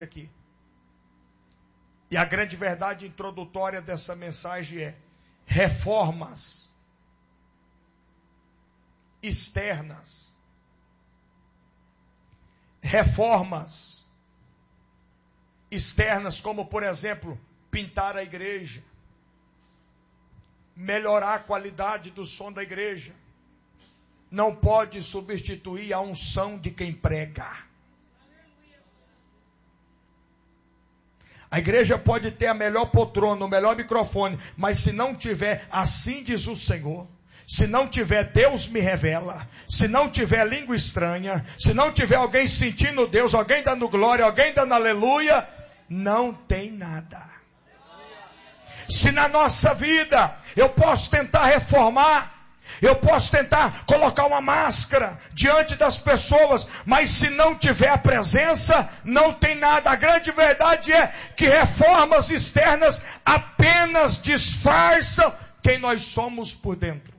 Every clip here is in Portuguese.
aqui. E a grande verdade introdutória dessa mensagem é: reformas externas. Reformas externas, como por exemplo, pintar a igreja, melhorar a qualidade do som da igreja, não pode substituir a unção de quem prega. A igreja pode ter a melhor poltrona, o melhor microfone, mas se não tiver assim diz o Senhor, se não tiver Deus me revela, se não tiver língua estranha, se não tiver alguém sentindo Deus, alguém dando glória, alguém dando aleluia, não tem nada. Se na nossa vida eu posso tentar reformar, eu posso tentar colocar uma máscara diante das pessoas, mas se não tiver a presença, não tem nada. A grande verdade é que reformas externas apenas disfarçam quem nós somos por dentro.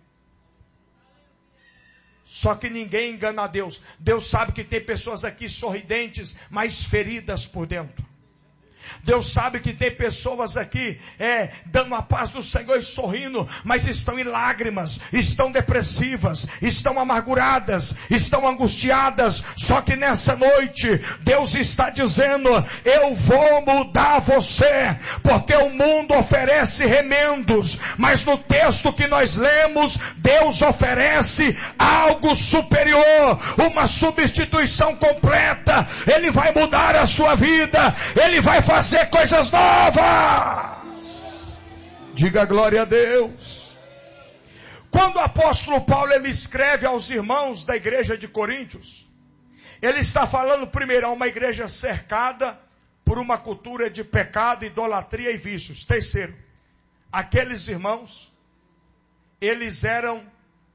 Só que ninguém engana a Deus. Deus sabe que tem pessoas aqui sorridentes, mas feridas por dentro. Deus sabe que tem pessoas aqui dando a paz do Senhor e sorrindo, mas estão em lágrimas, estão depressivas, estão amarguradas, estão angustiadas. Só que nessa noite Deus está dizendo: eu vou mudar você, porque o mundo oferece remendos, mas no texto que nós lemos, Deus oferece algo superior, uma substituição completa. Ele vai mudar a sua vida, Ele vai fazer coisas novas. Diga glória a Deus. Quando o apóstolo Paulo ele escreve aos irmãos da igreja de Coríntios, ele está falando primeiro a uma igreja cercada por uma cultura de pecado, idolatria e vícios. Terceiro, aqueles irmãos, eles eram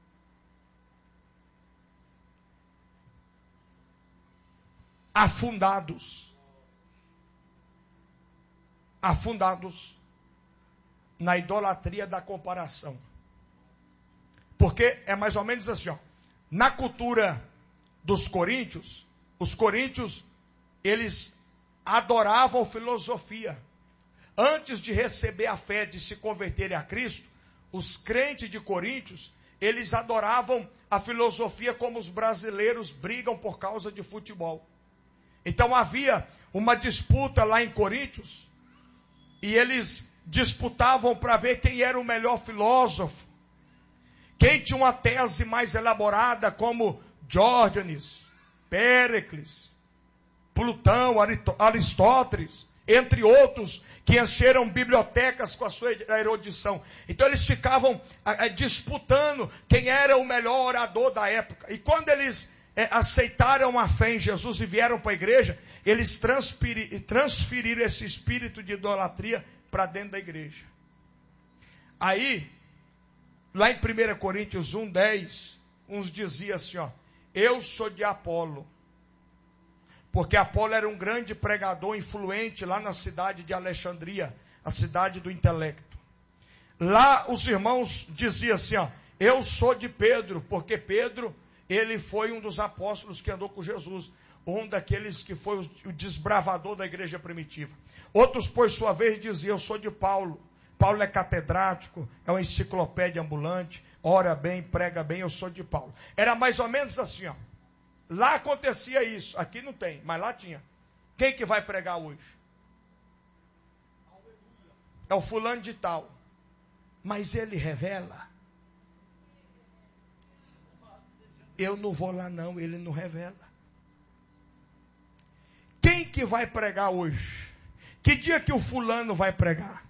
afundados na idolatria da comparação. Porque é mais ou menos assim, na cultura dos coríntios, os coríntios, eles adoravam filosofia. Antes de receber a fé, de se converterem a Cristo, os crentes de Coríntios, eles adoravam a filosofia como os brasileiros brigam por causa de futebol. Então havia uma disputa lá em Coríntios, e eles disputavam para ver quem era o melhor filósofo, quem tinha uma tese mais elaborada, como Diógenes, Péricles, Plutão, Aristóteles, entre outros, que encheram bibliotecas com a sua erudição. Então eles ficavam disputando quem era o melhor orador da época. E quando eles aceitaram a fé em Jesus e vieram para a igreja, eles transferiram esse espírito de idolatria para dentro da igreja. Aí, lá em 1 Coríntios 1:10, uns diziam assim, eu sou de Apolo, porque Apolo era um grande pregador influente lá na cidade de Alexandria, a cidade do intelecto. Lá os irmãos diziam assim, eu sou de Pedro, porque Pedro, ele foi um dos apóstolos que andou com Jesus, um daqueles que foi o desbravador da igreja primitiva. Outros, por sua vez, diziam, eu sou de Paulo. Paulo é catedrático, é uma enciclopédia ambulante, ora bem, prega bem, eu sou de Paulo. Era mais ou menos assim, Lá acontecia isso, aqui não tem, mas lá tinha. Quem que vai pregar hoje? É o fulano de tal. Mas ele revela. Eu não vou lá não, ele não revela. Quem que vai pregar hoje? Que dia que o fulano vai pregar?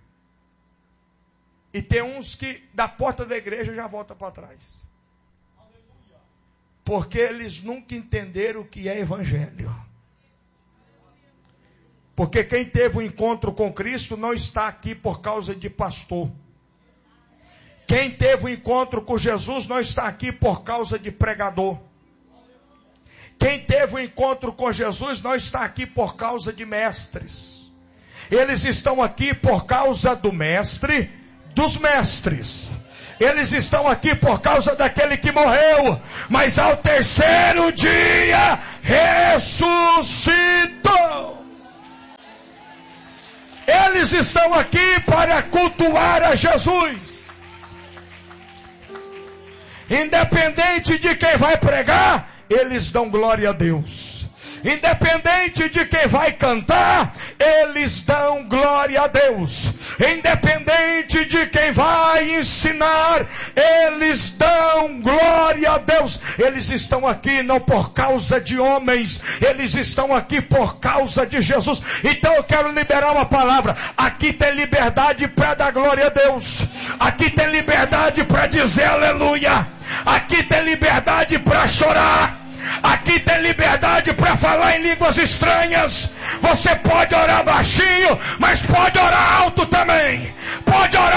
E tem uns que da porta da igreja já volta para trás. Porque eles nunca entenderam o que é evangelho. Porque quem teve um encontro com Cristo não está aqui por causa de pastor. Quem teve um encontro com Jesus não está aqui por causa de pregador. Quem teve um encontro com Jesus não está aqui por causa de mestres. Eles estão aqui por causa do mestre dos mestres. Eles estão aqui por causa daquele que morreu, mas ao terceiro dia ressuscitou. Eles estão aqui para cultuar a Jesus. Independente de quem vai pregar, eles dão glória a Deus. Independente de quem vai cantar, eles dão glória a Deus. Independente de quem vai ensinar, eles dão glória a Deus. Eles estão aqui não por causa de homens, eles estão aqui por causa de Jesus. Então eu quero liberar uma palavra. Aqui tem liberdade para dar glória a Deus. Aqui tem liberdade para dizer aleluia. Aqui tem liberdade para chorar. Aqui tem liberdade para falar em línguas estranhas. Você pode orar baixinho, mas pode orar alto também. Pode orar